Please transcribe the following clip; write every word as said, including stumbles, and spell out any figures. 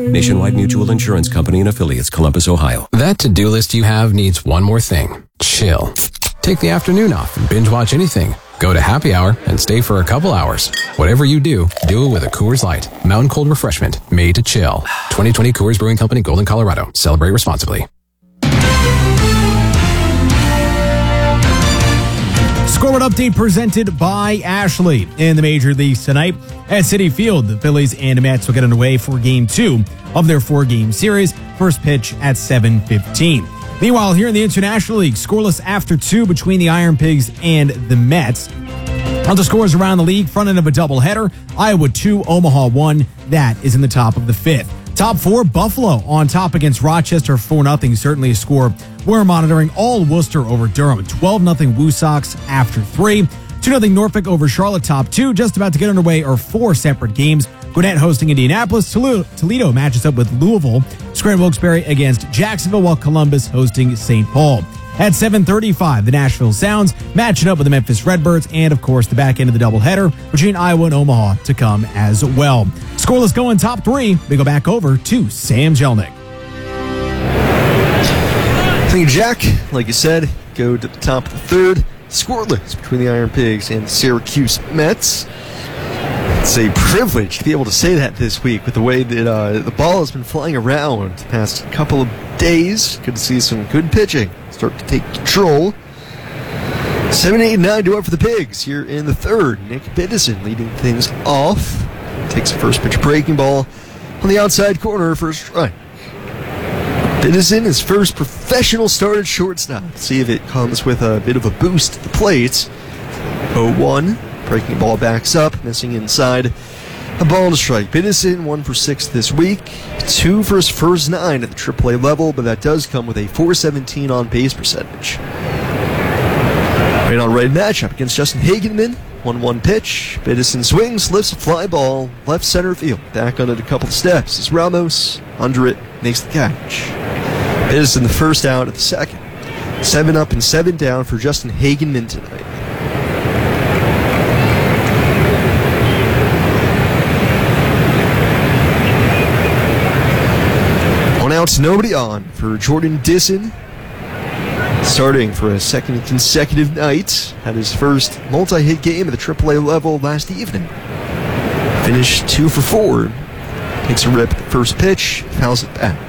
Nationwide Mutual Insurance Company and Affiliates, Columbus, Ohio. That to-do list you have needs one more thing. Chill. Take the afternoon off and binge watch anything. Go to happy hour and stay for a couple hours. Whatever you do, do it with a Coors Light. Mountain cold refreshment made to chill. twenty twenty Coors Brewing Company, Golden, Colorado. Celebrate responsibly. Scoreboard update presented by Ashley. In the major leagues tonight at Citi Field, the Phillies and Mets will get underway for game two of their four-game series. First pitch at seven fifteen. Meanwhile, here in the International League, scoreless after two between the Iron Pigs and the Mets. Other scores around the league, front end of a doubleheader. Iowa two, Omaha one. That is in the top of the fifth. Top four, Buffalo on top against Rochester four nothing. Certainly a score we're monitoring. All Worcester over Durham. twelve nothing Woo Sox after three. two nothing Norfolk over Charlotte. Top two. Just about to get underway are four separate games. Gwinnett hosting Indianapolis. Toledo matches up with Louisville. Scranton Wilkes-Barre against Jacksonville, while Columbus hosting Saint Paul. At seven thirty-five, the Nashville Sounds matching up with the Memphis Redbirds, and of course the back end of the doubleheader between Iowa and Omaha to come as well. Scoreless going top three. We go back over to Sam Jelnick. Thank you, Jack. Like you said, go to the top of the third. Scoreless between the Iron Pigs and the Syracuse Mets. It's a privilege to be able to say that this week with the way that uh, the ball has been flying around the past couple of days. Good to see some good pitching start to take control. seven, eight, nine to up for the Pigs here in the third. Nick Biddison leading things off. Takes the first pitch breaking ball on the outside corner for a strike. Biddison, his first professional start at shortstop. Let's see if it comes with a bit of a boost at the plate. oh one. Breaking ball backs up, missing inside. A ball to strike. Biddison, one for six this week. Two for his first nine at the triple A level, but that does come with a four seventeen on base percentage. Right on right matchup against Justin Hagenman. one one pitch. Biddison swings, lifts a fly ball, left center field. Back on it a couple of steps as Ramos, under it, makes the catch. Biddison the first out of the second. Seven up and seven down for Justin Hagenman tonight. Out, nobody on for Jordan Disson. Starting for a second consecutive night. Had his first multi-hit game at the triple A level last evening. Finished two for four. Takes a rip at the first pitch, fouls it back.